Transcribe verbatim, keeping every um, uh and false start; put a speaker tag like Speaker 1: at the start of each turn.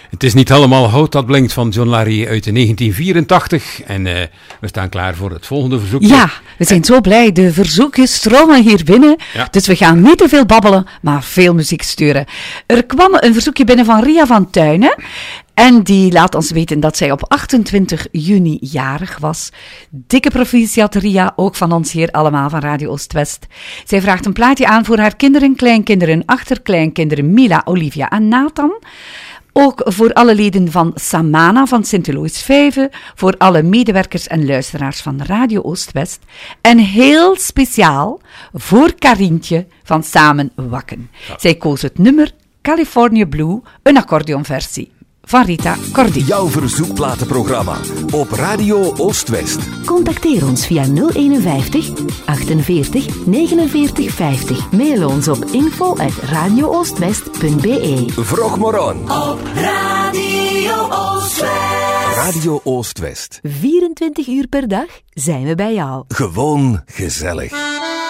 Speaker 1: Het is niet allemaal hout dat blinkt van John Larry uit de negentien vierentachtig. En uh, we staan klaar voor het volgende verzoekje.
Speaker 2: Ja, we zijn zo blij. De verzoekjes stromen hier binnen.
Speaker 1: Ja.
Speaker 2: Dus we gaan niet te veel babbelen, maar veel muziek sturen. Er kwam een verzoekje binnen van Ria van Tuinen. En die laat ons weten dat zij op achtentwintig juni jarig was. Dikke proficiat Ria, ook van ons hier allemaal van Radio Oost-West. Zij vraagt een plaatje aan voor haar kinderen, kleinkinderen, achterkleinkinderen Mila, Olivia en Nathan. Ook voor alle leden van Samana van Sint-Elois-Vijve, voor alle medewerkers en luisteraars van Radio Oost-West. En heel speciaal voor Karientje van Samen Wakken. Ja. Zij koos het nummer California Blue, een accordeonversie van Rita Cordy.
Speaker 3: Jouw verzoekplatenprogramma op Radio Oost-West.
Speaker 4: Contacteer ons via nul eenenvijftig achtenveertig negenenveertig vijftig. Mail ons op info at radio oostwest punt b e.
Speaker 3: Vroeg maar aan.
Speaker 5: Op Radio Oost-West.
Speaker 3: Radio Oost-West.
Speaker 4: vierentwintig uur per dag zijn we bij jou.
Speaker 3: Gewoon gezellig.